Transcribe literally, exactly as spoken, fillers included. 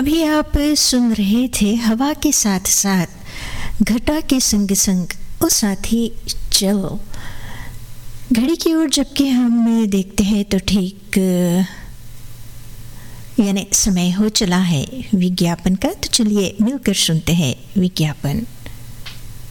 अभी आप सुन रहे थे हवा के साथ साथ घटा के संग संग ओ साथी चलो। घड़ी की ओर जबकि हम देखते हैं तो ठीक यानी समय हो चला है विज्ञापन का, तो चलिए मिलकर सुनते हैं विज्ञापन।